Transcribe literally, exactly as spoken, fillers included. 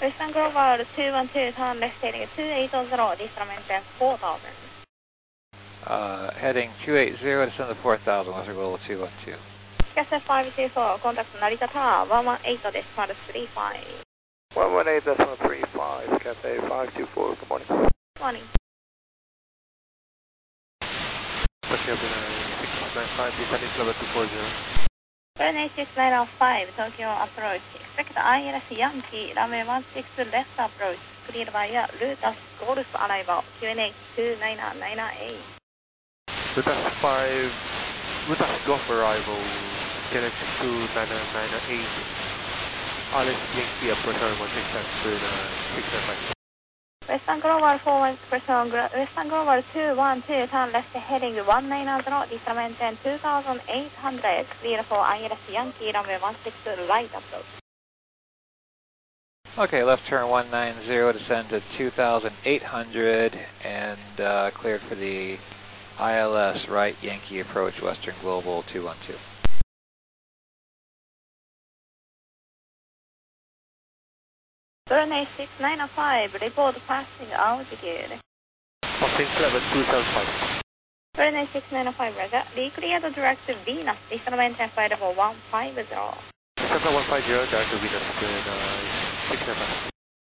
Western Global two one two, turn left heading two eight zero, descend maintain four thousand. Uh, heading two eight zero, descend to four thousand, Western Global two one two. Cassette five two four, contact Narita Tower, one one eight decimal three five. one one eight decimal three five, Cafe five two four, good morning. Morning. Tokyo six nine five, descending to level two four zero. Bernie six nine five, Tokyo approach. Expect I L S Yankee, runway one six left approach. Cleared via Lutas Golf arrival, Q N H two nine nine eight. Lutas five, Lutas Golf arrival, Q N H two nine nine eight. I L S Yankee approach runway one six left to six nine five. Western Global four one person, Western Global two one two, turn left heading one nine zero, descend maintain two thousand eight hundred, clear for I L S Yankee, runway one six right approach. Okay, left turn one nine zero, descend to two thousand eight hundred, and uh, cleared for the I L S right Yankee approach, Western Global two one two. Bernie six nine five, report passing altitude. Passing level two seven five. Bernie six nine five, Roger. Recleared direct to Venus, descend maintain flight level one five zero. Cessna one five zero, direct to Venus, uh, six nine five.